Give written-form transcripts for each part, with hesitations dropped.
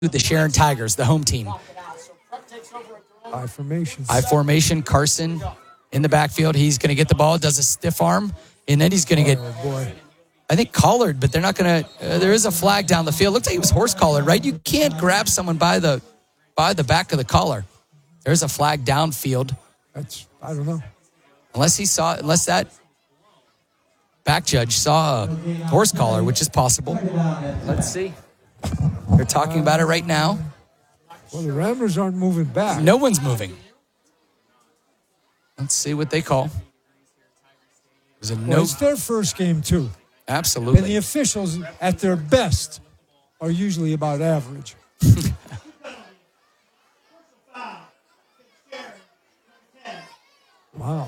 the Sharon Tigers, the home team. I formation. I formation. Carson in the backfield. He's going to get the ball, does a stiff arm, and then he's going to get, I think, collared, but they're not going to, there is a flag down the field. Looks like he was horse collared, right? You can't grab someone by the back of the collar. There's a flag downfield. I don't know. Unless that back judge saw a horse collar, which is possible. Let's see. They're talking about it right now. Well, the Ramblers aren't moving back. No one's moving. Let's see what they call. It's their first game, too. Absolutely. And the officials, at their best, are usually about average. Wow.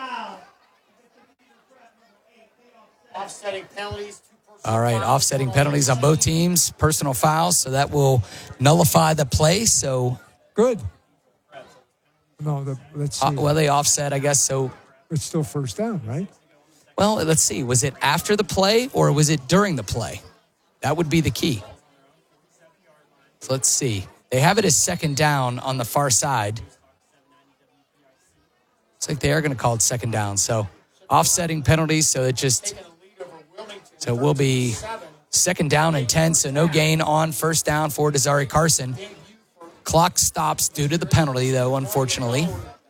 Offsetting penalties. All right, offsetting penalties on both teams, personal fouls, so that will nullify the play. So good. No, let's see. Well, they offset, I guess. So it's still first down, right? Well, let's see. Was it after the play or was it during the play? That would be the key. So let's see. They have it as second down on the far side. Looks like they are going to call it second down. So offsetting penalties, so it will be second down and 10, so no gain on first down for Desari Carson. Clock stops due to the penalty, though, unfortunately.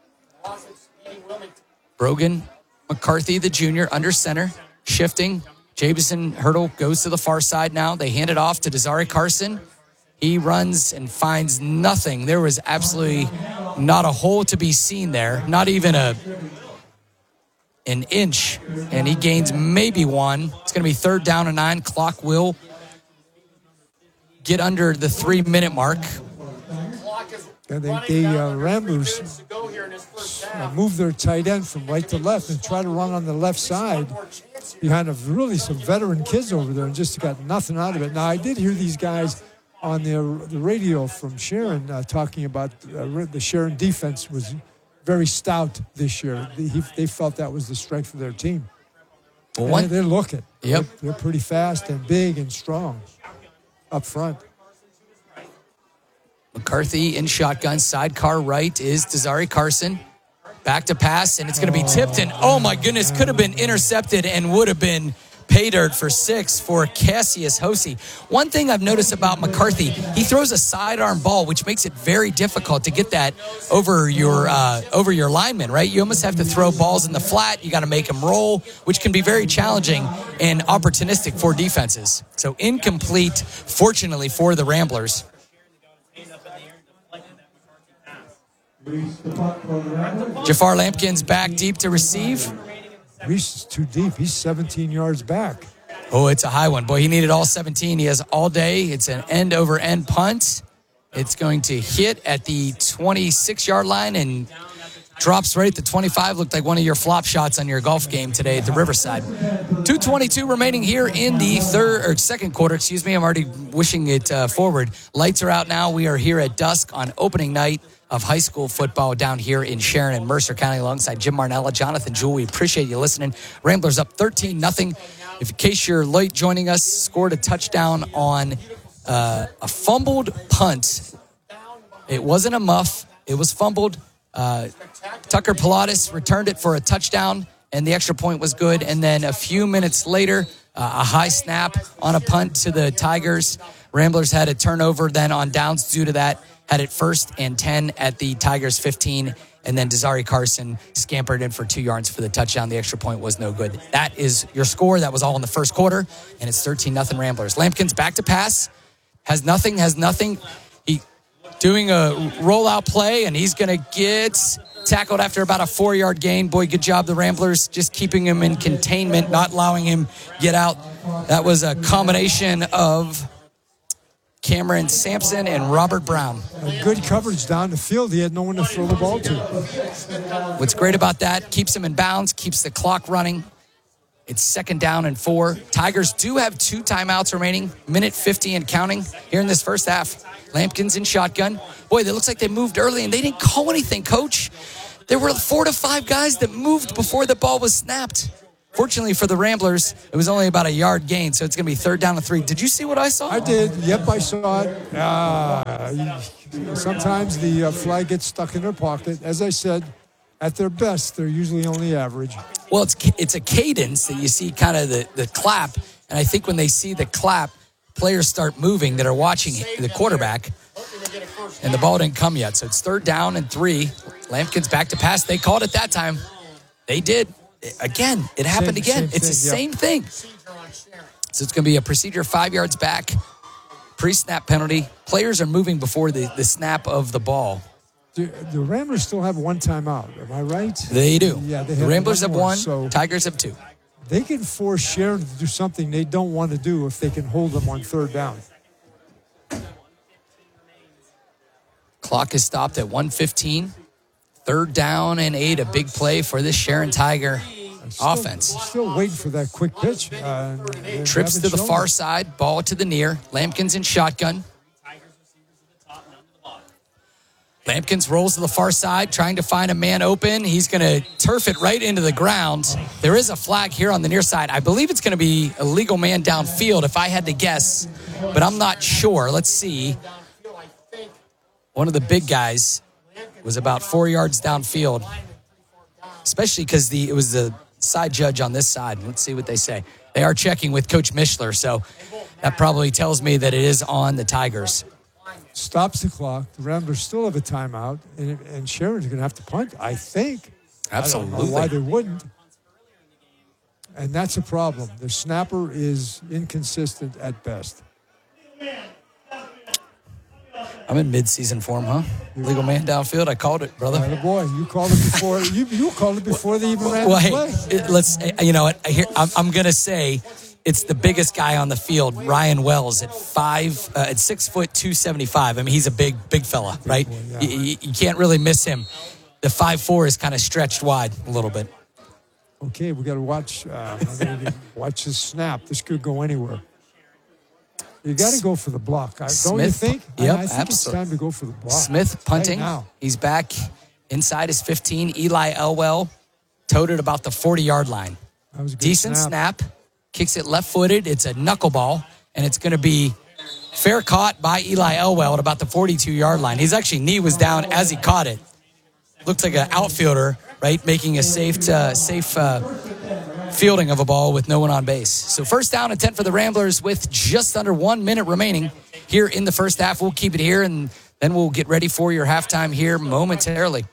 Brogan McCarthy, the junior, under center, shifting. Jameson Hurdle goes to the far side now. They hand it off to Desari Carson. He runs and finds nothing. There was absolutely not a hole to be seen there, not even an inch, and he gains maybe one. It's going to be third down and 9. Clock will get under the 3-minute mark. The Ramblers move their tight end from right to left and try to run on the left side behind really some veteran kids over there and just got nothing out of it. Now, I did hear these guys on the radio from Sharon talking about the Sharon defense was very stout this year. They felt that was the strength of their team. Well, they look it. Yep. They're pretty fast and big and strong up front. McCarthy in shotgun. Sidecar right is Desari Carson. Back to pass, and it's going to be tipped. And, oh, my goodness, could have been intercepted and would have been pay dirt for 6 for Cassius Hosey. One thing I've noticed about McCarthy, he throws a sidearm ball, which makes it very difficult to get that over your lineman, right? You almost have to throw balls in the flat. You got to make them roll, which can be very challenging and opportunistic for defenses. So incomplete, fortunately, for the Ramblers. Jafar Lampkin's back deep to receive. Reese is too deep. He's 17 yards back. Oh, it's a high one. Boy, he needed all 17. He has all day. It's an end-over-end punt. It's going to hit at the 26-yard line and drops right at the 25. Looked like one of your flop shots on your golf game today at the Riverside. 2:22 remaining here in the second quarter. I'm already wishing it forward. Lights are out now. We are here at dusk on opening night of high school football down here in Sharon and Mercer County alongside Jim Marnella, Jonathan Jewell. We appreciate you listening. Ramblers up 13-0. If in case you're late joining us, scored a touchdown on a fumbled punt. It wasn't a muff. It was fumbled. Tucker Pilatus returned it for a touchdown, and the extra point was good. And then a few minutes later, a high snap on a punt to the Tigers. Ramblers had a turnover then on downs due to that. Had it 1st and 10 at the Tigers 15, and then Desari Carson scampered in for 2 yards for the touchdown. The extra point was no good. That is your score. That was all in the first quarter, and it's 13-0 Ramblers. Lampkin's back to pass. Has nothing. He doing a rollout play, and he's going to get tackled after about a 4-yard gain. Boy, good job, the Ramblers, just keeping him in containment, not allowing him get out. That was a combination of Cameron Sampson and Robert Brown. Good coverage down the field. He had no one to throw the ball to. What's great about that, keeps him in bounds, keeps the clock running. It's 2nd down and 4. Tigers do have 2 timeouts remaining, minute 50 and counting here in this first half. Lampkin's in shotgun. Boy, it looks like they moved early, and they didn't call anything, Coach. There were 4 to 5 guys that moved before the ball was snapped. Fortunately for the Ramblers, it was only about a yard gain, so it's going to be 3rd down and 3. Did you see what I saw? I did. Yep, I saw it. Sometimes the flag gets stuck in their pocket. As I said, at their best, they're usually only average. Well, it's a cadence that you see kind of the clap, and I think when they see the clap, players start moving that are watching the quarterback, and the ball didn't come yet. So it's 3rd down and 3. Lampkin's back to pass. They called it that time. They did. Again, it happened again. It's the same thing. So it's going to be a procedure 5 yards back, pre-snap penalty. Players are moving before the snap of the ball. The Ramblers still have 1 timeout. Am I right? They do. Yeah, the Ramblers have 1, so Tigers have 2. They can force Sharon to do something they don't want to do if they can hold them on 3rd down. Clock is stopped at 1:15. 3rd down and 8, a big play for this Sharon Tiger offense. Still waiting for that quick pitch. Trips to the far side, ball to the near. Lampkins in shotgun. Lampkins rolls to the far side, trying to find a man open. He's going to turf it right into the ground. There is a flag here on the near side. I believe it's going to be a legal man downfield, if I had to guess, but I'm not sure. Let's see. One of the big guys was about 4 yards downfield, especially because it was the side judge on this side. Let's see what they say. They are checking with Coach Mishler, so that probably tells me that it is on the Tigers. Stops the clock. The Ramblers still have a timeout, and Sharon's going to have to punt, I think. Absolutely. I don't know why they wouldn't. And that's a problem. The snapper is inconsistent at best. I'm in mid-season form, huh? Legal man downfield. I called it, brother. Boy, you called it before. you called it before they even ran the play. Hey, let's. You know what? I'm going to say it's the biggest guy on the field, Ryan Wells, at 6 foot 275. I mean, he's a big fella, right? Yeah. You can't really miss him. The 5'4" is kind of stretched wide a little bit. Okay, we got to watch. Watch this snap. This could go anywhere. You got to go for the block, don't you think? Yep, I think absolutely. It's time to go for the block. Smith punting. Right now. He's back inside his 15. Eli Elwell toted about the 40-yard line. That was a good Decent snap. Kicks it left-footed. It's a knuckleball, and it's going to be fair caught by Eli Elwell at about the 42-yard line. His actually knee was down as he caught it. Looked like an outfielder, right, making a safe fielding of a ball with no one on base. So 1st down and 10 for the Ramblers with just under 1 minute remaining here in the first half. We'll keep it here, and then we'll get ready for your halftime here momentarily.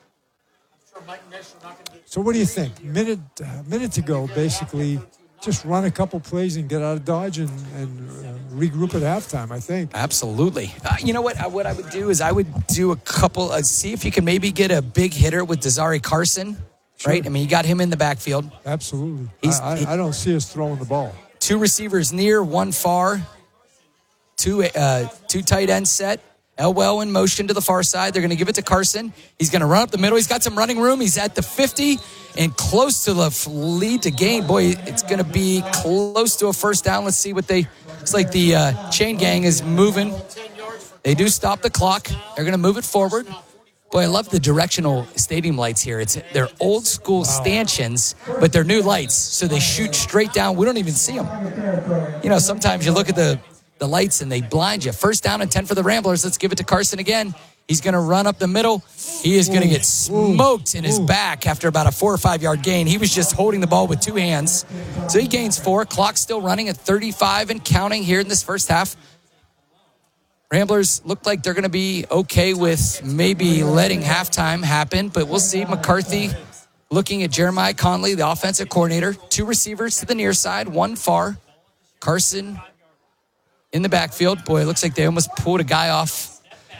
So what do you think? Minute to go, basically. Just run a couple plays and get out of Dodge and regroup at halftime, I think. Absolutely. You know what? What I would do is I would do a couple, see if you can maybe get a big hitter with Desari Carson, sure. Right? I mean, you got him in the backfield. Absolutely. I don't see us throwing the ball. 2 receivers near, 1 far, 2 tight end set. Elwell in motion to the far side. They're going to give it to Carson. He's going to run up the middle. He's got some running room. He's at the 50 and close to the lead to gain. Boy, it's going to be close to a 1st down. Let's see what it's like the chain gang is moving. They do stop the clock. They're going to move it forward. Boy, I love the directional stadium lights here. They're old school stanchions, but they're new lights. So they shoot straight down. We don't even see them. You know, sometimes you look at the lights and they blind you. 1st down and 10 for the Ramblers. Let's give it to Carson again. He's going to run up the middle. He is going to get smoked in his back after about a 4 or 5 yard gain. He was just holding the ball with 2 hands. So he gains 4. Clock still running at 35 and counting here in this first half. Ramblers look like they're going to be okay with maybe letting halftime happen, but we'll see. McCarthy looking at Jeremiah Conley, the offensive coordinator. 2 receivers to the near side, 1 far. Carson in the backfield. Boy, it looks like they almost pulled a guy off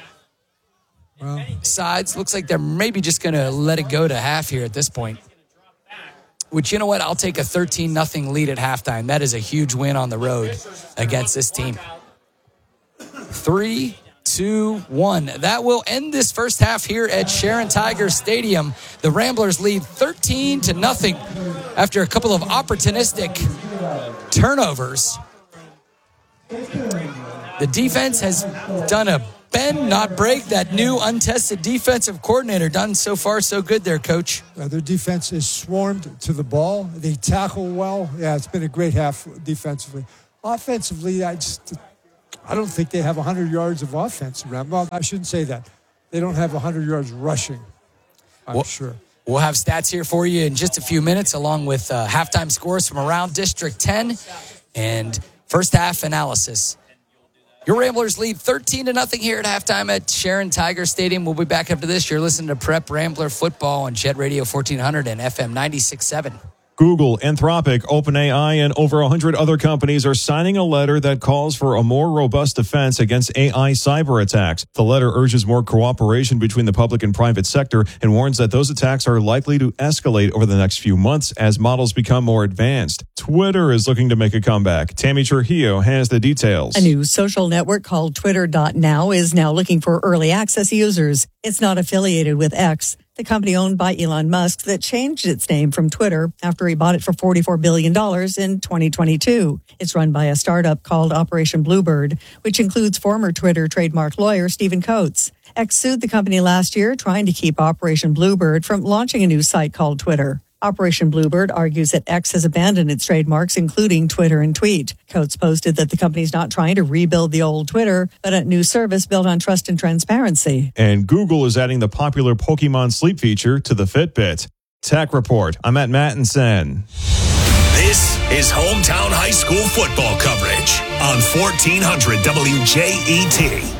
sides. Looks like they're maybe just going to let it go to half here at this point. Which, you know what? I'll take a 13-0 lead at halftime. That is a huge win on the road against this team. 3, 2, 1. That will end this first half here at Sharon Tiger Stadium. The Ramblers lead 13-0 after a couple of opportunistic turnovers. The defense has done a bend, not break. That new untested defensive coordinator done so far so good there, Coach. Their defense is swarmed to the ball. They tackle well. Yeah, it's been a great half defensively. Offensively, I don't think they have 100 yards of offense around. Well, I shouldn't say that. They don't have 100 yards rushing, I'm sure. We'll have stats here for you in just a few minutes, along with halftime scores from around District 10 and first half analysis. Your Ramblers lead 13-0 here at halftime at Sharon Tiger Stadium. We'll be back after this. You're listening to Prep Rambler Football on Jet Radio 1400 and FM 96.7. Google, Anthropic, OpenAI, and over 100 other companies are signing a letter that calls for a more robust defense against AI cyber attacks. The letter urges more cooperation between the public and private sector and warns that those attacks are likely to escalate over the next few months as models become more advanced. Twitter is looking to make a comeback. Tammy Trujillo has the details. A new social network called Twitter.now is now looking for early access users. It's not affiliated with X, the company owned by Elon Musk that changed its name from Twitter after he bought it for $44 billion in 2022. It's run by a startup called Operation Bluebird, which includes former Twitter trademark lawyer Stephen Coates. X sued the company last year, trying to keep Operation Bluebird from launching a new site called Twitter. Operation Bluebird argues that X has abandoned its trademarks, including Twitter and Tweet. Coates posted that the company's not trying to rebuild the old Twitter, but a new service built on trust and transparency. And Google is adding the popular Pokemon Sleep feature to the Fitbit. Tech Report, I'm at Mattinson. This is hometown high school football coverage on 1400 WJET.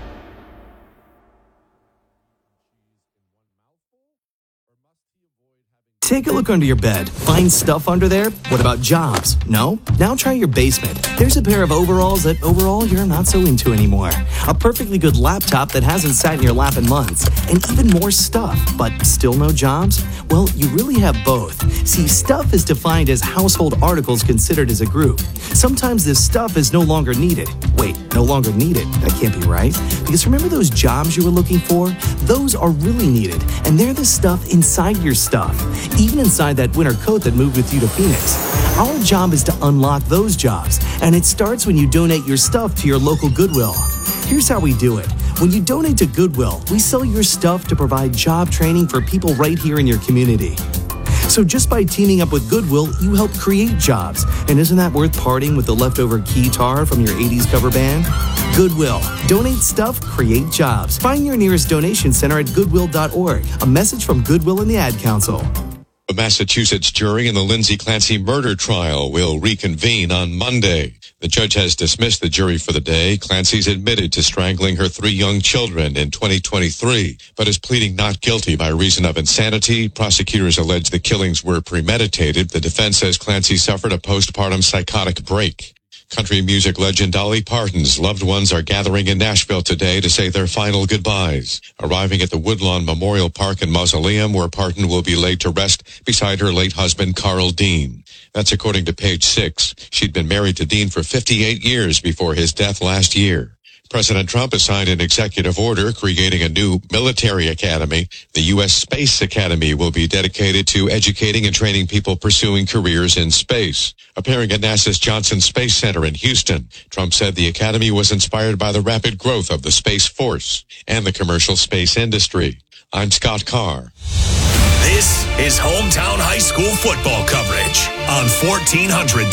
Take a look under your bed. Find stuff under there? What about jobs? No? Now try your basement. There's a pair of overalls that overall you're not so into anymore. A perfectly good laptop that hasn't sat in your lap in months. And even more stuff, but still no jobs? Well, you really have both. See, stuff is defined as household articles considered as a group. Sometimes this stuff is no longer needed. Wait, no longer needed? That can't be right. Because remember those jobs you were looking for? Those are really needed. And they're the stuff inside your stuff. Even inside that winter coat that moved with you to Phoenix. Our job is to unlock those jobs, and it starts when you donate your stuff to your local Goodwill. Here's how we do it. When you donate to Goodwill, we sell your stuff to provide job training for people right here in your community. So just by teaming up with Goodwill, you help create jobs. And isn't that worth parting with the leftover guitar from your 80s cover band? Goodwill. Donate stuff, create jobs. Find your nearest donation center at goodwill.org. A message from Goodwill and the Ad Council. The Massachusetts jury in the Lindsay Clancy murder trial will reconvene on Monday. The judge has dismissed the jury for the day. Clancy's admitted to strangling her 3 young children in 2023, but is pleading not guilty by reason of insanity. Prosecutors allege the killings were premeditated. The defense says Clancy suffered a postpartum psychotic break. Country music legend Dolly Parton's loved ones are gathering in Nashville today to say their final goodbyes, arriving at the Woodlawn Memorial Park and Mausoleum, where Parton will be laid to rest beside her late husband, Carl Dean. That's according to Page 6. She'd been married to Dean for 58 years before his death last year. President Trump has signed an executive order creating a new military academy. The U.S. Space Academy will be dedicated to educating and training people pursuing careers in space. Appearing at NASA's Johnson Space Center in Houston, Trump said the academy was inspired by the rapid growth of the Space Force and the commercial space industry. I'm Scott Carr. This is hometown high school football coverage on 1400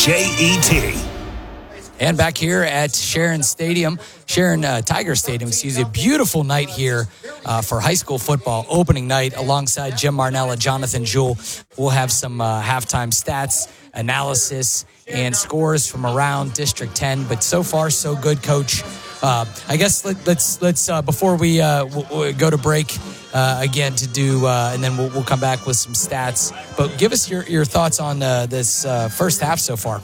WJET. And back here at Sharon Tiger Stadium, a beautiful night here for high school football opening night alongside Jim Marnella, Jonathan Jewell. We'll have some halftime stats, analysis, and scores from around District 10. But so far, so good, Coach. I guess let's before we we'll go to break again to do, and then we'll come back with some stats. But give us your thoughts on this first half so far.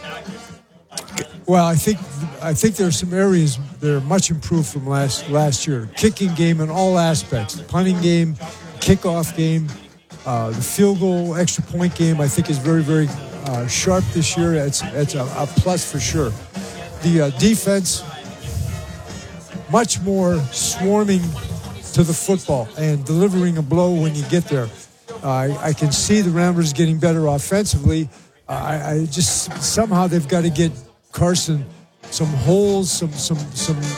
Well, I think there are some areas that are much improved from last year. Kicking game in all aspects. The punting game, kickoff game, the field goal, extra point game, I think is very, very sharp this year. It's a plus for sure. The defense, much more swarming to the football and delivering a blow when you get there. I can see the Ramblers getting better offensively. I just somehow they've got to get Carson some holes, some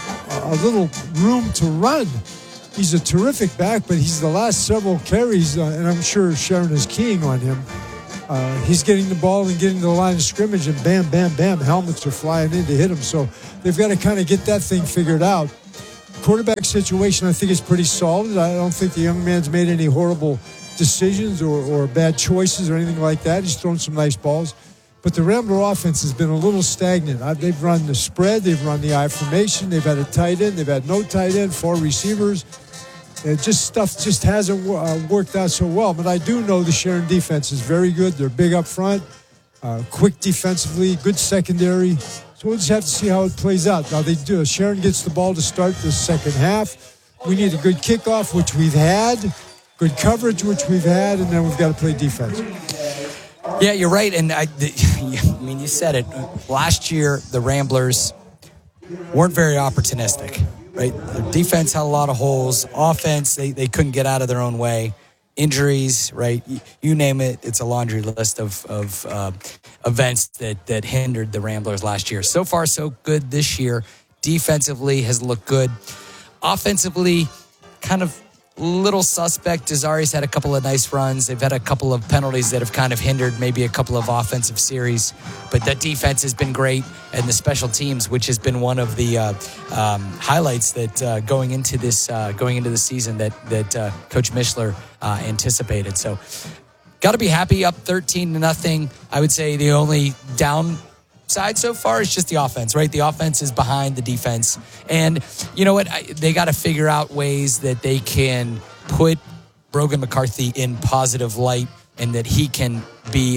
a little room to run. He's a terrific back, but he's the last several carries, and I'm sure Sharon is keying on him. He's getting the ball and getting to the line of scrimmage, and bam, bam, bam, helmets are flying in to hit him. So they've got to kind of get that thing figured out. Quarterback situation, I think, is pretty solid. I don't think the young man's made any horrible decisions or bad choices or anything like that. He's thrown some nice balls. But the Rambler offense has been a little stagnant. They've run the spread. They've run the I formation. They've had a tight end. They've had no tight end, 4 receivers. Stuff just hasn't worked out so well. But I do know the Sharon defense is very good. They're big up front, quick defensively, good secondary. So we'll just have to see how it plays out. Now they do. Sharon gets the ball to start the second half. We need a good kickoff, which we've had, good coverage, which we've had, and then we've got to play defense. Yeah, you're right. And I mean, you said it. Last year, the Ramblers weren't very opportunistic, right? Their defense had a lot of holes. Offense, they couldn't get out of their own way. Injuries, right? You name it. It's a laundry list of events that hindered the Ramblers last year. So far, so good this year. Defensively has looked good. Offensively, kind of little suspect. Desari's had a couple of nice runs. They've had a couple of penalties that have kind of hindered maybe a couple of offensive series. But that defense has been great, and the special teams, which has been one of the highlights that going into the season that Coach Mishler anticipated. So, got to be happy. Up 13-0. I would say the only downside so far is just the offense, right? The offense is behind the defense. And you know what? They got to figure out ways that they can put Brogan McCarthy in positive light and that he can be,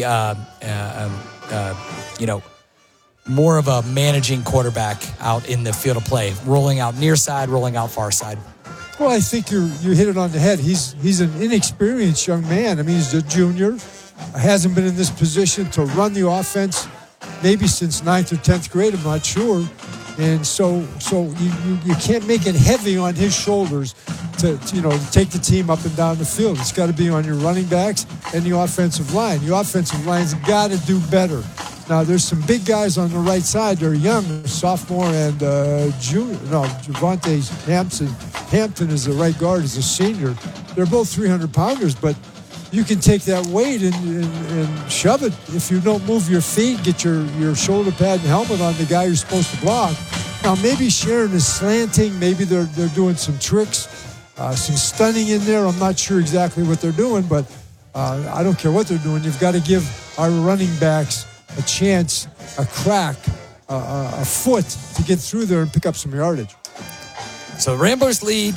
more of a managing quarterback out in the field of play, rolling out near side, rolling out far side. Well, I think you hit it on the head. He's an inexperienced young man. I mean, he's a junior, hasn't been in this position to run the offense maybe since 9th or 10th grade, I'm not sure. And so you can't make it heavy on his shoulders to take the team up and down the field. It's got to be on your running backs and the offensive line. The offensive line's got to do better. Now, there's some big guys on the right side. They're young, sophomore and junior. No, Javante Hampton is the right guard, is a senior. They're both 300-pounders, but you can take that weight and shove it. If you don't move your feet, get your shoulder pad and helmet on the guy you're supposed to block. Now, maybe Sharon is slanting. Maybe they're doing some tricks, some stunning in there. I'm not sure exactly what they're doing, but I don't care what they're doing. You've got to give our running backs a chance, a crack, a foot to get through there and pick up some yardage. So Ramblers lead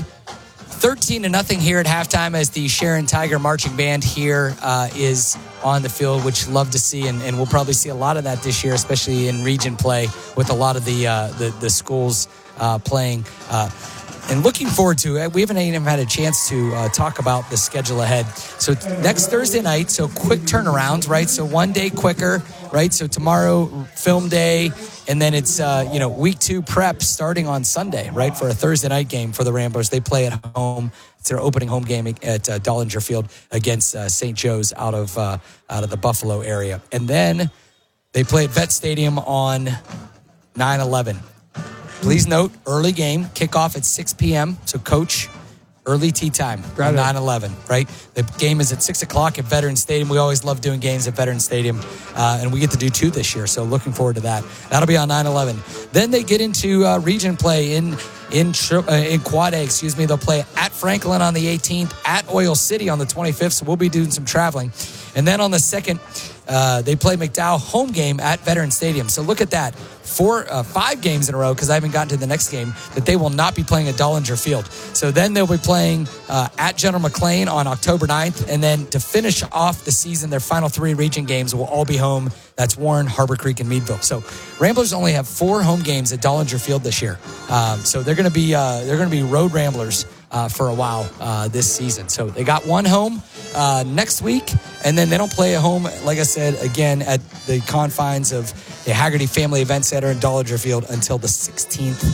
13-0 here at halftime as the Sharon Tiger Marching Band here is on the field, which love to see, and we'll probably see a lot of that this year, especially in region play with a lot of the schools playing. And looking forward to it. We haven't even had a chance to talk about the schedule ahead. So next Thursday night, so quick turnarounds, right? So one day quicker, right? So tomorrow, film day, and then it's, week 2 prep starting on Sunday, right? For a Thursday night game for the Ramblers. They play at home. It's their opening home game at Dollinger Field against St. Joe's out of the Buffalo area. And then they play at Vet Stadium on 9/11. Please note, early game, kickoff at 6 p.m. So, Coach, early tea time on 9/11, right? The game is at 6 o'clock at Veterans Stadium. We always love doing games at Veterans Stadium, and we get to do 2 this year, so looking forward to that. That'll be on 9/11. Then they get into region play in Quad A, They'll play at Franklin on the 18th, at Oil City on the 25th, so we'll be doing some traveling. And then on the 2nd, they play McDowell home game at Veterans Stadium. So look at that. 5 games in a row, because I haven't gotten to the next game, that they will not be playing at Dollinger Field. So then they'll be playing at General McLean on October 9th. And then to finish off the season, their final 3 region games will all be home. That's Warren, Harbor Creek, and Meadville. So Ramblers only have 4 home games at Dollinger Field this year. So they're going to be road Ramblers for a while this season. So they got 1 home next week, and then they don't play at home, like I said, again at the confines of the Haggerty Family Event Center in Dollinger Field until the 16th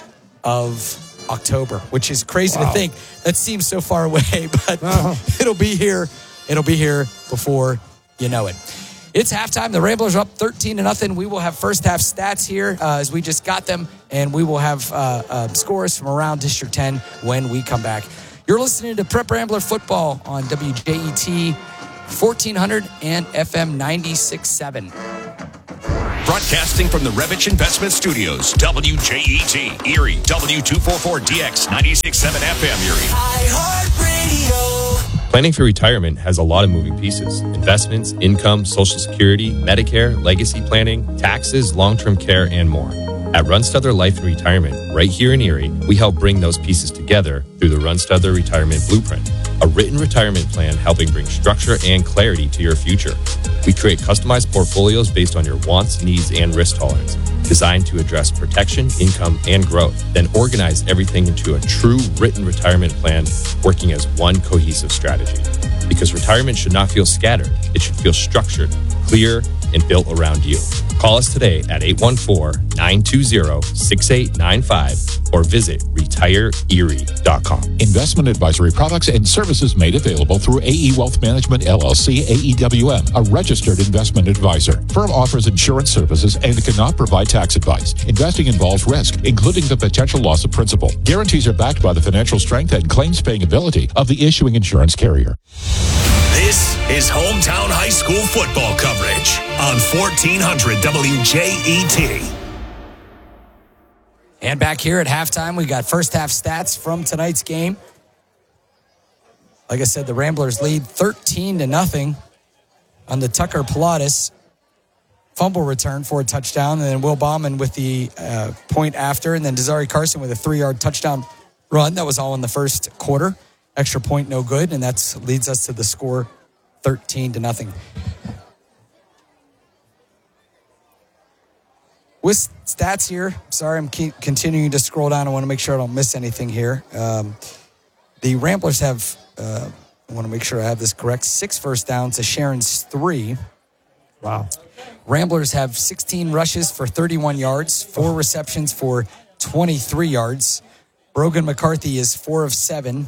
of October, which is crazy to think. That seems so far away, but it'll be here. It'll be here before you know it. It's halftime. The Ramblers are up 13-0. We will have first half stats here as we just got them, and we will have scores from around District 10 when we come back. You're listening to Prep Rambler Football on WJET 1400 and FM 96.7. Broadcasting from the Revich Investment Studios, WJET, Erie, W244DX, 96.7 FM, Erie. iHeartRadio. Planning for retirement has a lot of moving pieces. Investments, income, Social Security, Medicare, legacy planning, taxes, long-term care, and more. At Runstuther Life and Retirement, right here in Erie, we help bring those pieces together through the Runstuther Retirement Blueprint, a written retirement plan helping bring structure and clarity to your future. We create customized portfolios based on your wants, needs, and risk tolerance, designed to address protection, income, and growth, then organize everything into a true written retirement plan working as one cohesive strategy. Because retirement should not feel scattered, it should feel structured, clear, and built around you. Call us today at 814-920-6895 or visit retireerie.com. Investment advisory products and services made available through AE Wealth Management, LLC, AEWM, a registered investment advisor. Firm offers insurance services and cannot provide tax advice. Investing involves risk, including the potential loss of principal. Guarantees are backed by the financial strength and claims-paying ability of the issuing insurance carrier. This is Hometown High School football coverage on 1400 WJET. And back here at halftime, we got first half stats from tonight's game. Like I said, the Ramblers lead 13-0 on the Tucker Pilatus fumble return for a touchdown, and then Will Bauman with the point after, and then Desari Carson with a 3-yard touchdown run. That was all in the first quarter. Extra point, no good, and that leads us to the score 13-0. With stats here, sorry, I'm continuing to scroll down. I want to make sure I don't miss anything here. The Ramblers have, I want to make sure I have this correct, 6 first downs to Sharon's 3. Wow. Ramblers have 16 rushes for 31 yards, 4 receptions for 23 yards. Brogan McCarthy is 4 of 7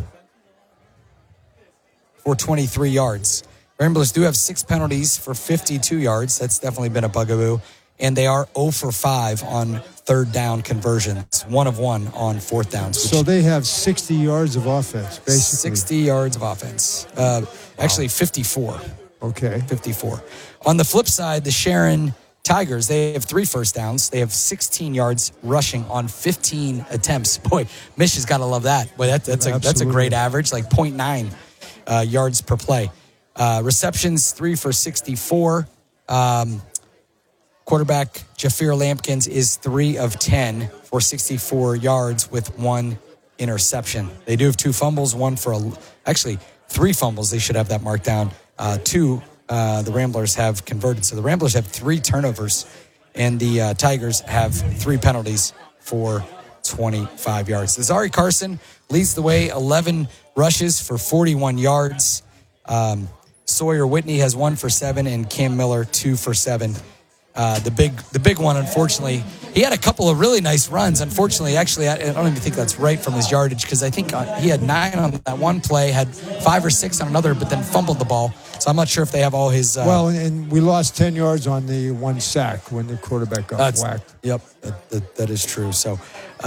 for 23 yards. Ramblers do have 6 penalties for 52 yards. That's definitely been a bugaboo. And they are 0 for 5 on third down conversions, 1 of 1 on fourth downs. So they have 60 yards of offense, basically. 60 yards of offense. Actually, 54. Okay. 54. On the flip side, the Sharon Tigers, they have 3 first downs. They have 16 yards rushing on 15 attempts. Boy, Michi's got to love that. Boy, that's a great average, like 0.9 yards per play. Receptions, 3 for 64. Quarterback Jafir Lampkins is 3 of 10 for 64 yards with 1 interception. They do have 2 fumbles, 1 for actually 3 fumbles. They should have that marked down. 2 the Ramblers have converted. So the Ramblers have 3 turnovers, and the Tigers have 3 penalties for 25 yards. Desari Carson leads the way, 11 rushes for 41 yards. Sawyer Whitney has 1 for 7, and Cam Miller 2 for 7. The big one, unfortunately, he had a couple of really nice runs. Unfortunately, actually, I don't even think that's right from his yardage, because I think he had 9 on that one play, had 5 or 6 on another, but then fumbled the ball. So I'm not sure if they have all his... well, and we lost 10 yards on the 1 sack when the quarterback got whacked. Yep, that is true. So,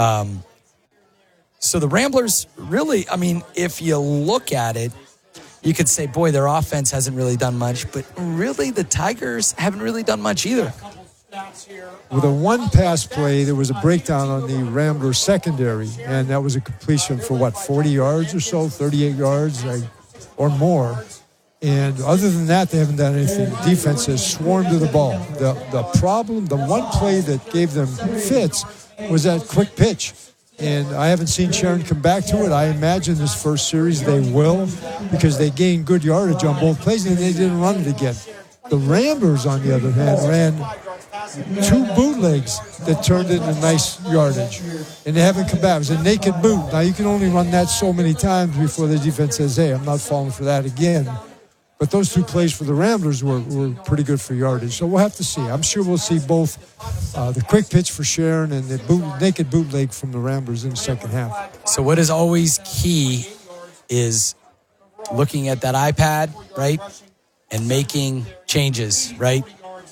so the Ramblers really, I mean, if you look at it, you could say, boy, their offense hasn't really done much, but really the Tigers haven't really done much either. With a 1 pass play, there was a breakdown on the Rambler secondary, and that was a completion for, 40 yards or so, 38 yards or more. And other than that, they haven't done anything. The defense has swarmed to the ball. The problem, the one play that gave them fits was that quick pitch. And I haven't seen Sharon come back to it. I imagine this first series they will, because they gained good yardage on both plays and they didn't run it again. The Ramblers, on the other hand, ran 2 bootlegs that turned into nice yardage. And they haven't come back. It was a naked boot. Now, you can only run that so many times before the defense says, hey, I'm not falling for that again. But those 2 plays for the Ramblers were pretty good for yardage. So we'll have to see. I'm sure we'll see both the quick pitch for Sharon and the naked bootleg from the Ramblers in the second half. So what is always key is looking at that iPad, right, and making changes, right?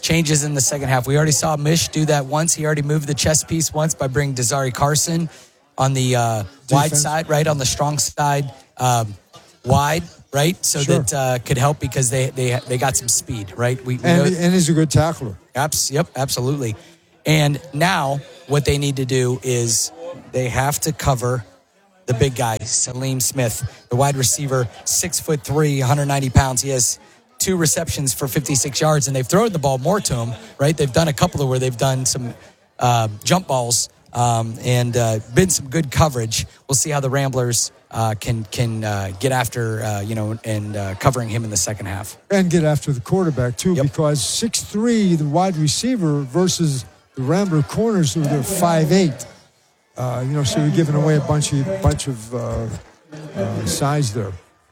changes in the second half. We already saw Mish do that once. He already moved the chess piece once by bringing Desari Carson on the wide side, right, on the strong side, wide, right, so that could help because they got some speed, right? And he's a good tackler. Yep, absolutely. And now what they need to do is they have to cover the big guy, Salim Smith, the wide receiver, 6'3", 190 pounds. He has 2 receptions for 56 yards, and they've thrown the ball more to him, right? They've done a couple of where they've done some jump balls and been some good coverage. We'll see how the Ramblers can get after, and covering him in the second half. And get after the quarterback, too, because 6'3", the wide receiver, versus the Rambler corners who are 5'8". So you're giving away a bunch of size there.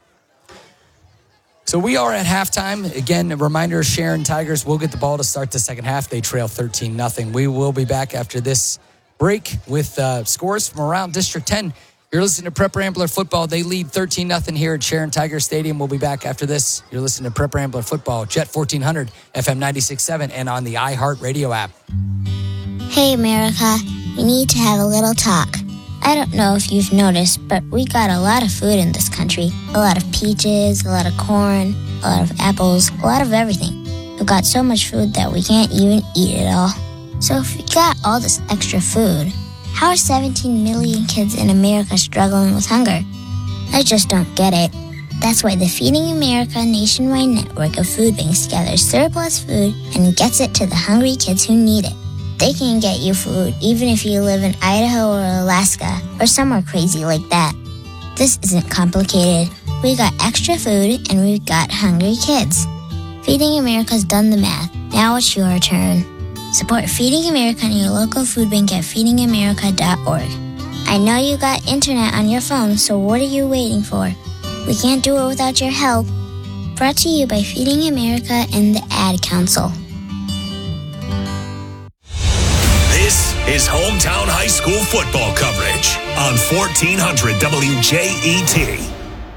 So we are at halftime. Again, a reminder, Sharon Tigers will get the ball to start the second half. They trail 13-0. We will be back after this break with scores from around District 10. You're listening to Prep Rambler Football. They lead 13-0 here at Sharon Tiger Stadium. We'll be back after this. You're listening to Prep Rambler Football, Jet 1400, FM 96.7, and on the iHeartRadio app. Hey, America. We need to have a little talk. I don't know if you've noticed, but we got a lot of food in this country. A lot of peaches, a lot of corn, a lot of apples, a lot of everything. We've got so much food that we can't even eat it all. So if we got all this extra food, how are 17 million kids in America struggling with hunger? I just don't get it. That's why the Feeding America nationwide network of food banks gathers surplus food and gets it to the hungry kids who need it. They can get you food even if you live in Idaho or Alaska or somewhere crazy like that. This isn't complicated. We got extra food and we've got hungry kids. Feeding America's done the math. Now it's your turn. Support Feeding America and your local food bank at feedingamerica.org. I know you got internet on your phone, so what are you waiting for? We can't do it without your help. Brought to you by Feeding America and the Ad Council. This is Hometown High School football coverage on 1400 WJET.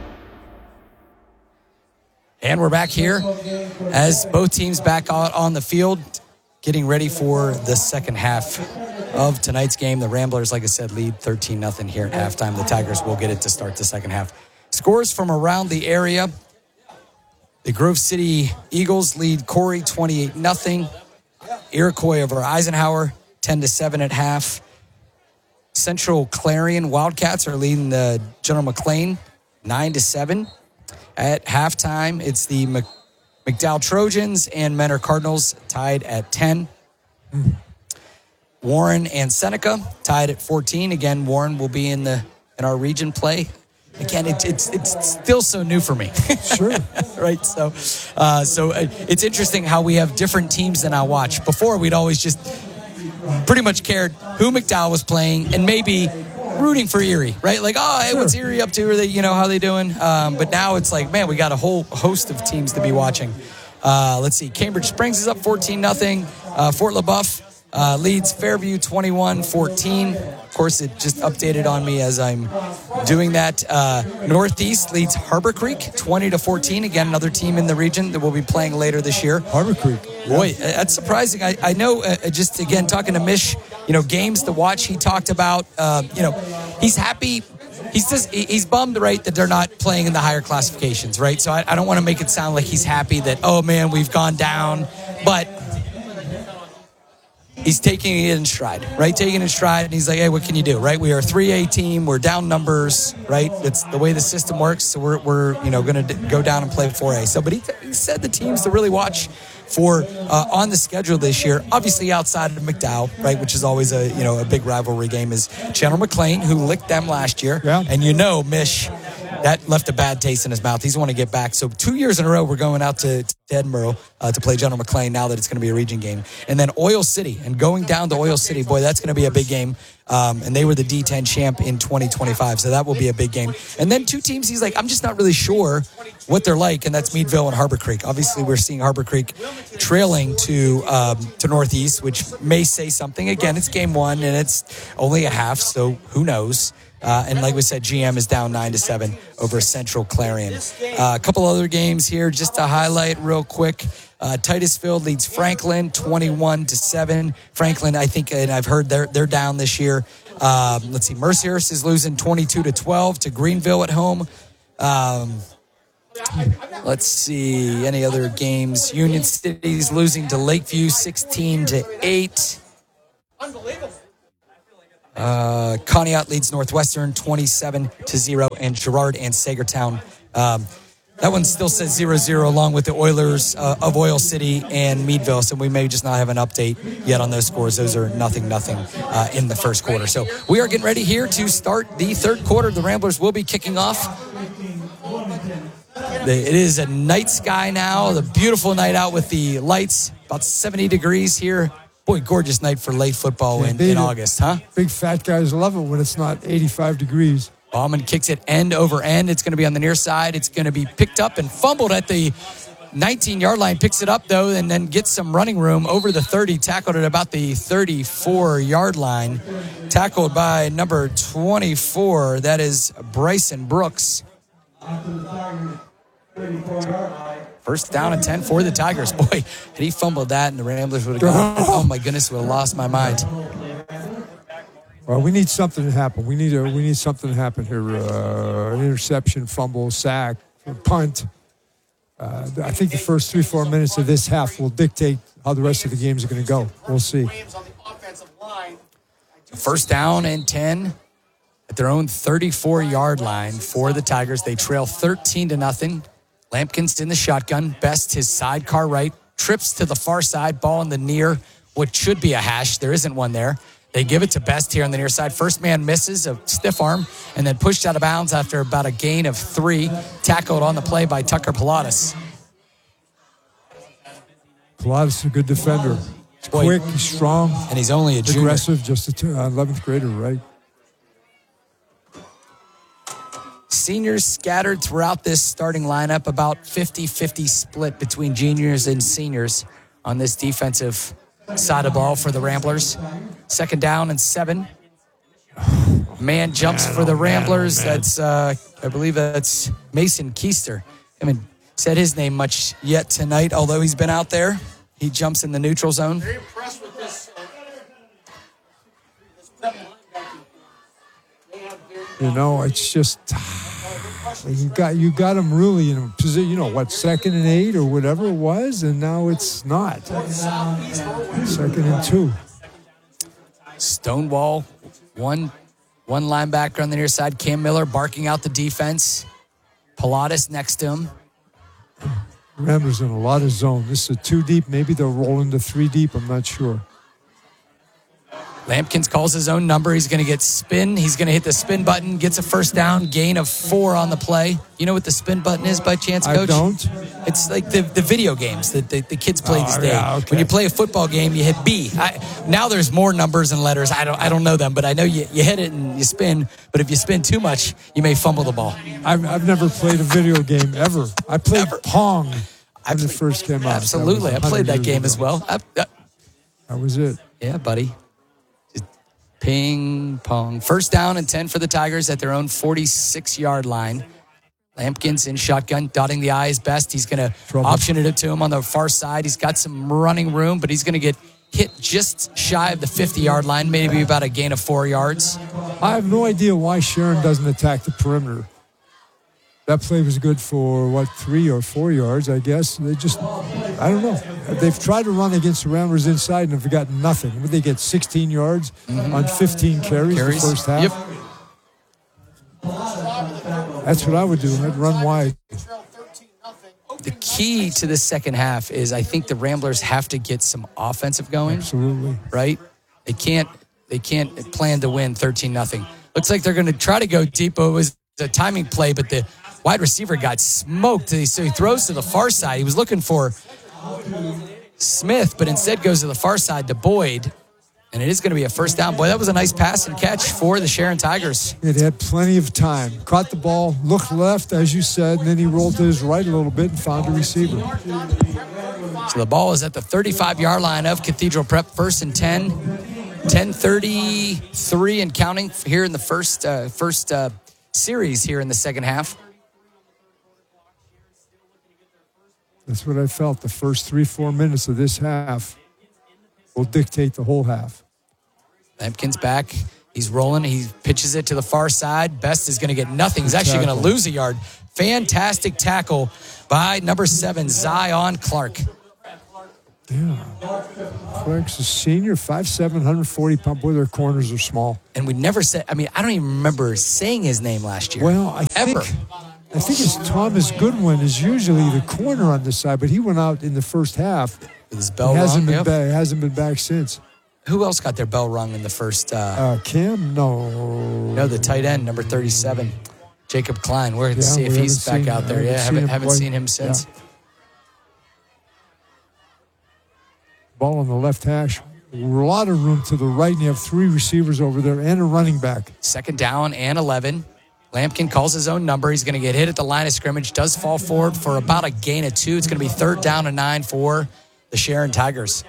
And we're back here as both teams back out on the field, getting ready for the second half of tonight's game. The Ramblers, like I said, lead 13-0 here at halftime. The Tigers will get it to start the second half. Scores from around the area. The Grove City Eagles lead Corey 28-0. Iroquois over Eisenhower 10-7 at half. Central Clarion Wildcats are leading the General McLean 9-7. At halftime, it's the McDowell Trojans and Mentor Cardinals tied at 10. Warren and Seneca tied at 14. Again, Warren will be in our region play. Again, it's still so new for me. Sure. Right? So it's interesting how we have different teams than I watch. Before, we'd always just pretty much cared who McDowell was playing and maybe rooting for Erie, right? Like, oh, hey, what's Erie up to? Are they, how they doing? But now it's like, man, we got a whole host of teams to be watching. Let's see. Cambridge Springs is up 14-0. Fort LaBeouf leads Fairview 21-14. Of course, it just updated on me as I'm doing that. Northeast leads Harbor Creek 20-14. Again, another team in the region that will be playing later this year. Harbor Creek. Boy, that's surprising. I know, just again, talking to Mish, games to watch, he talked about, he's happy. He's bummed, right, that they're not playing in the higher classifications, right? So I don't want to make it sound like he's happy that, oh, man, we've gone down. But he's taking it in stride, right? Taking it in stride, and he's like, hey, what can you do, right? We are a 3A team. We're down numbers, right? That's the way the system works. So we're going to go down and play 4A. So, but he said the teams to really watch for on the schedule this year, obviously outside of McDowell, right, which is always a big rivalry game, is General McLean, who licked them last year. Yeah. And Mish, that left a bad taste in his mouth. He's want to get back. So 2 years in a row, we're going out to Edinburgh to play General McLean now that it's going to be a region game. And then Oil City, and going down to Oil City, boy, that's going to be a big game. And they were the D10 champ in 2025, so that will be a big game. And then two teams, he's like, I'm just not really sure what they're like, and that's Meadville and Harbor Creek. Obviously, we're seeing Harbor Creek trailing to Northeast, which may say something. Again, it's game one, and it's only a half, so who knows? And like we said, GM is down 9-7 over Central Clarion. A couple other games here just to highlight real quick. Titusville leads Franklin 21-7. Franklin, I think, and I've heard they're down this year. Let's see, Mercyhurst is losing 22-12 to Greenville at home. Let's see, any other games? Union City's losing to Lakeview 16-8. Unbelievable. Conneaut leads Northwestern 27-0, and Girard and Sagertown. That one still says 0-0 along with the Oilers of Oil City and Meadville, so we may just not have an update yet on those scores. Those are nothing in the first quarter. So we are getting ready here to start the third quarter. The Ramblers will be kicking off. It is a night sky now, the beautiful night out with the lights, about 70 degrees here. Boy, gorgeous night for late football in August, huh? Big fat guys love it when it's not 85 degrees. Bauman kicks it end over end. It's going to be on the near side. It's going to be picked up and fumbled at the 19-yard line. Picks it up, though, and then gets some running room over the 30. Tackled at about the 34-yard line. Tackled by number 24. That is Bryson Brooks. First down and 10 for the Tigers. Boy, had he fumbled that and the Ramblers would have gone, oh my goodness, would have lost my mind. Well, we need something to happen. We need something to happen here. An interception, fumble, sack, punt. I think the first 3-4 minutes of this half will dictate how the rest of the games are going to go. We'll see. First down and 10 at their own 34-yard line for the Tigers. They trail 13-0. Lampkins in the shotgun. Best his sidecar right. Trips to the far side. Ball in the near, what should be a hash. There isn't one there. They give it to Best here on the near side. First man misses, a stiff arm, and then pushed out of bounds after about a gain of 3. Tackled on the play by Tucker Pilatus. Pilatus is a good defender. He's quick, he's strong. And he's only a junior. Aggressive, just an 11th grader, right? Seniors scattered throughout this starting lineup, about 50-50 split between juniors and seniors on this defensive side of the ball for the Ramblers. Second down and 7. Man jumps for the Ramblers. That's, I believe that's Mason Keister. I haven't said his name much yet tonight, although he's been out there. He jumps in the neutral zone. Very impressed with this. You know, it's just you got them really in a position. You know what, 2nd and 8 or whatever it was, and now it's not. 2nd and 2. Stonewall, one linebacker on the near side. Cam Miller barking out the defense. Pilatus next to him. Ramblers in a lot of zone. This is a 2 deep. Maybe they'll roll into 3 deep. I'm not sure. Lampkins calls his own number. He's going to get spin. He's going to hit the spin button, gets a first down, gain of 4 on the play. You know what the spin button is by chance, Coach? I don't. It's like the video games that the kids play these days. Yeah, okay. When you play a football game, you hit B. Now there's more numbers and letters. I don't know them, but I know you hit it and you spin. But if you spin too much, you may fumble the ball. I've never played a video game ever. I played Pong when it first came out. Absolutely. I played that game as well. That was it. Yeah, buddy. Ping, pong. First down and 10 for the Tigers at their own 46-yard line. Lampkins in shotgun, dotting the I's Best. He's going to option it to him on the far side. He's got some running room, but he's going to get hit just shy of the 50-yard line, maybe about a gain of 4 yards. I have no idea why Sharon doesn't attack the perimeter. That play was good for, 3 or 4 yards, I guess. They just, I don't know. They've tried to run against the Ramblers inside and have got nothing. They get 16 yards on 15 carries the first half. Yep. That's what I would do. I'd run wide. The key to the second half is I think the Ramblers have to get some offensive going. Absolutely. Right? They can't plan to win 13-0. Looks like they're going to try to go deep. It was a timing play, but the wide receiver got smoked, so he throws to the far side. He was looking for Smith, but instead goes to the far side to Boyd, and it is going to be a first down. Boy, that was a nice pass and catch for the Sharon Tigers. It had plenty of time. Caught the ball, looked left, as you said, and then he rolled to his right a little bit and found a receiver. So the ball is at the 35-yard line of Cathedral Prep, 1st and 10. 10:33 and counting here in the first series here in the second half. That's what I felt. The first 3-4 minutes of this half will dictate the whole half. Lampkin's back. He's rolling. He pitches it to the far side. Best is going to get nothing. He's actually going to lose a yard. Fantastic tackle by number 7, Zion Clark. Yeah. Clark's a senior, 5'7", 140 pound. Boy, their corners are small. And we never said, I don't even remember saying his name last year. Well, I think it's Thomas Goodwin is usually the corner on this side, but he went out in the first half. With his bell hasn't rung. been back. Hasn't been back since. Who else got their bell rung in the first? Cam? No, the tight end, number 37, Jacob Klein. We're going to see if he's back out there. Haven't seen him since. Yeah. Ball on the left hash. A lot of room to the right, and you have 3 receivers over there and a running back. Second down and 11. Lampkin calls his own number. He's going to get hit at the line of scrimmage. Does fall forward for about a gain of 2. It's going to be 3rd down and 9 for the Sharon Tigers.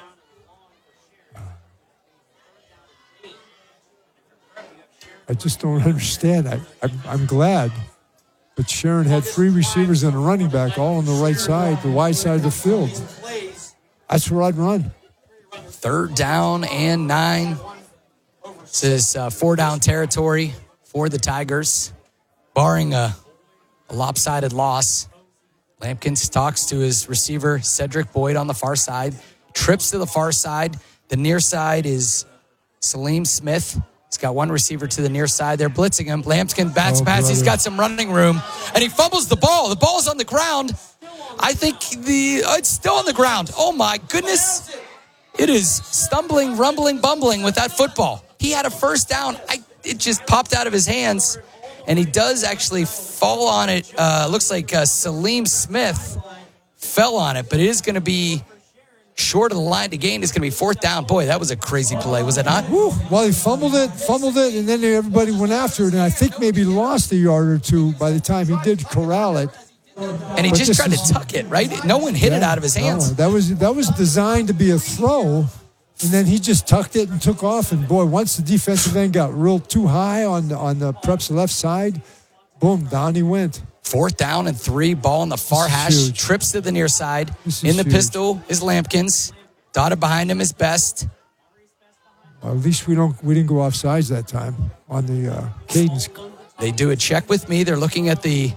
I just don't understand. I'm glad. But Sharon had 3 receivers and a running back all on the right side, the wide side of the field. That's where I'd run. 3rd down and 9. This is 4-down territory for the Tigers, barring a lopsided loss. Lampkin talks to his receiver, Cedric Boyd, on the far side. Trips to the far side. The near side is Salim Smith. He's got 1 receiver to the near side. They're blitzing him. Lampkin bats. He's got some running room. And he fumbles the ball. The ball's on the ground. I think it's still on the ground. Oh, my goodness. It is stumbling, rumbling, bumbling with that football. He had a first down. It just popped out of his hands. And he does actually fall on it. Looks like Salim Smith fell on it. But it is going to be short of the line to gain. It's going to be 4th down. Boy, that was a crazy play, was it not? Woo. Well, he fumbled it, and then everybody went after it. And I think maybe lost a yard or 2 by the time he did corral it. And he just tried to tuck it, right? No one hit it out of his hands. No, that was designed to be a throw, and then he just tucked it and took off. And boy, once the defensive end got real too high on the Prep's left side, boom, down he went. 4th down and 3, ball on the far hash, huge. Trips to the near side. In the pistol is Lampkins. Dotted behind him is Best. Well, at least we didn't go off sides that time on the cadence. They do a check with me. They're looking at the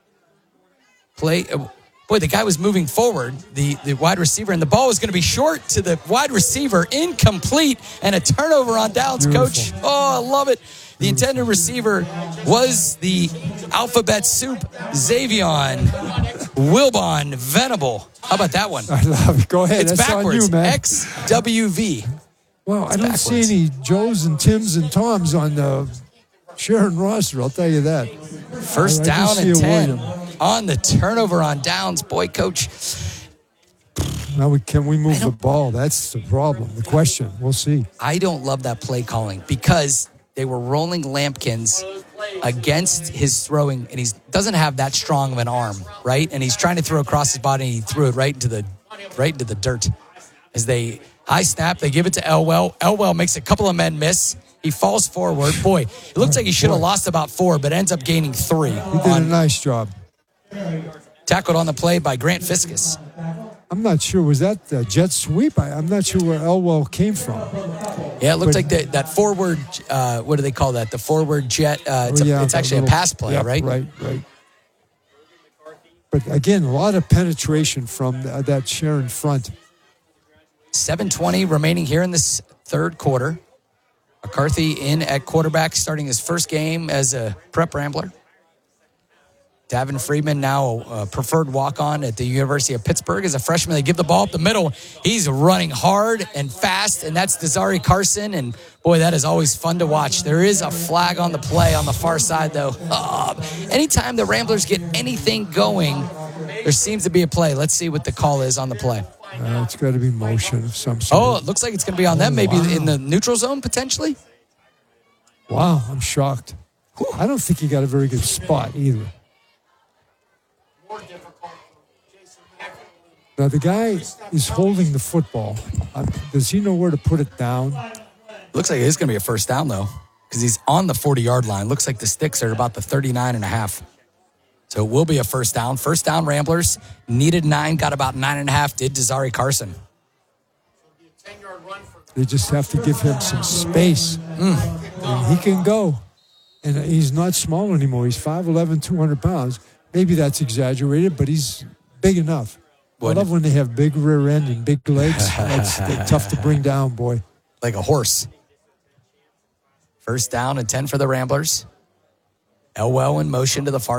play. Boy, the guy was moving forward, the wide receiver, and the ball was going to be short to the wide receiver, incomplete, and a turnover on downs. Beautiful. Coach. Oh, I love it. The intended receiver was the alphabet soup, Xavion Wilbon Venable. How about that one? I love it. Go ahead. It's That's backwards. On you, man. XWV. Well, I don't see any Joes and Tims and Toms on the Sharon roster, I'll tell you that. First down and 10 on the turnover on downs. Boy, Coach. Now, can we move the ball? That's the problem, the question. We'll see. I don't love that play calling because they were rolling Lampkins against his throwing, and he doesn't have that strong of an arm, right? And he's trying to throw across his body, and he threw it right into the dirt. As they high snap, they give it to Elwell. Elwell makes a couple of men miss. He falls forward. Boy, it looks like he should have lost about 4, but ends up gaining 3. He did a nice job. Tackled on the play by Grant Fiskus. I'm not sure. Was that the jet sweep? I'm not sure where Elwell came from. Yeah, it looked like that forward, what do they call that? The forward jet. It's actually a pass play, right? Right. But again, a lot of penetration from that Sharon front. 7:20 remaining here in this third quarter. McCarthy in at quarterback, starting his first game as a Prep Rambler. Davin Friedman, now a preferred walk-on at the University of Pittsburgh as a freshman. They give the ball up the middle. He's running hard and fast, and that's Desari Carson. And, boy, that is always fun to watch. There is a flag on the play on the far side, though. Anytime the Ramblers get anything going, there seems to be a play. Let's see what the call is on the play. It's got to be motion of some sort. Oh, it looks like it's going to be on them, maybe in the neutral zone, potentially. Wow, I'm shocked. I don't think he got a very good spot either. Now, the guy is holding the football. Does he know where to put it down? Looks like it's going to be a first down, though, because he's on the 40-yard line. Looks like the sticks are about the 39.5. So it will be a first down. First down, Ramblers. Needed 9, got about 9.5, did Desari Carson. They just have to give him some space. And he can go. And he's not small anymore. He's 5'11", 200 pounds. Maybe that's exaggerated, but he's big enough. I love when they have big rear end and big legs. They're tough to bring down, boy. Like a horse. First down and 10 for the Ramblers. Elwell in motion to the far